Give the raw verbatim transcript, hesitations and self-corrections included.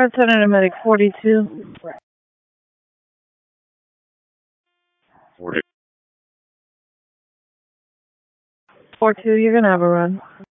President Medic forty-two. forty. four two, you're going to have a run.